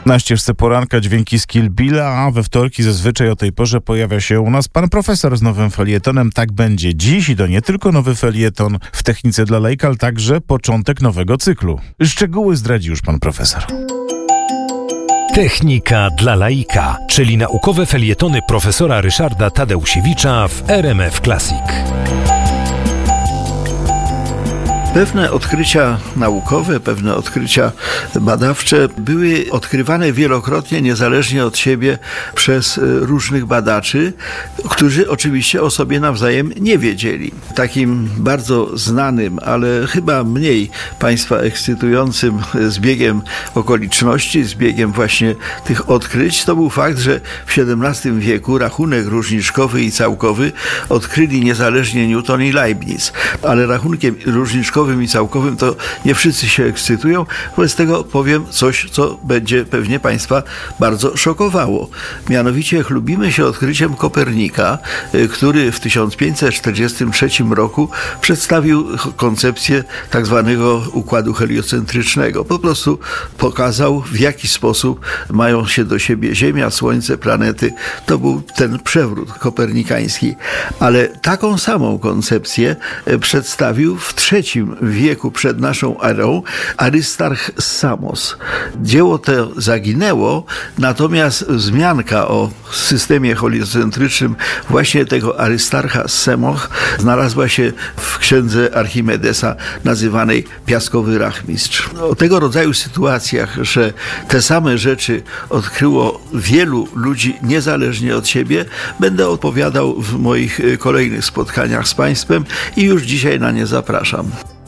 Na ścieżce poranka dźwięki z Kill Billa, a we wtorki zazwyczaj o tej porze pojawia się u nas pan profesor z nowym felietonem. Tak będzie dziś i to nie tylko nowy felieton w technice dla laika, ale także początek nowego cyklu. Szczegóły zdradzi już pan profesor. Technika dla laika, czyli naukowe felietony profesora Ryszarda Tadeusiewicza w RMF Classic. Pewne odkrycia naukowe, pewne odkrycia badawcze były odkrywane wielokrotnie, niezależnie od siebie, przez różnych badaczy, którzy oczywiście o sobie nawzajem nie wiedzieli. Takim bardzo znanym, ale chyba mniej Państwa ekscytującym zbiegiem okoliczności, zbiegiem właśnie tych odkryć, to był fakt, że w XVII wieku rachunek różniczkowy i całkowy odkryli niezależnie Newton i Leibniz. Ale rachunkiem różniczkowym i całkowym to nie wszyscy się ekscytują, wobec tego powiem coś, co będzie pewnie Państwa bardzo szokowało. Mianowicie chlubimy się odkryciem Kopernika, który w 1543 roku przedstawił koncepcję tak zwanego układu heliocentrycznego. Po prostu pokazał, w jaki sposób mają się do siebie Ziemia, Słońce, planety. To był ten przewrót kopernikański. Ale taką samą koncepcję przedstawił w III wieku przed naszą erą Arystarch z Samos. Dzieło to zaginęło, natomiast wzmianka o systemie heliocentrycznym właśnie tego Arystarcha z Samos znalazła się w księdze Archimedesa nazywanej Piaskowy Rachmistrz. O tego rodzaju sytuacjach, że te same rzeczy odkryło wielu ludzi niezależnie od siebie, będę opowiadał w moich kolejnych spotkaniach z Państwem i już dzisiaj na nie zapraszam.